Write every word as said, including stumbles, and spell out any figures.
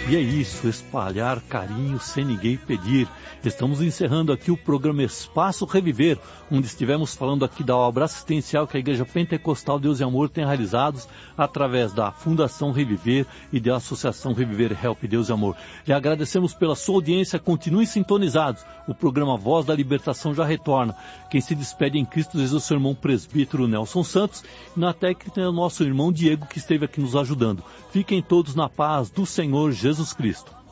E é isso, espalhar carinho sem ninguém pedir. Estamos encerrando aqui o programa Espaço Reviver, onde estivemos falando aqui da obra assistencial que a Igreja Pentecostal Deus e Amor tem realizado através da Fundação Reviver e da Associação Reviver Help Deus e Amor. E agradecemos pela sua audiência, continuem sintonizados. O programa Voz da Libertação já retorna. Quem se despede em Cristo Jesus é o seu irmão presbítero Nelson Santos, e na técnica é o nosso irmão Diego, que esteve aqui nos ajudando. Fiquem todos na paz do Senhor Jesus Cristo.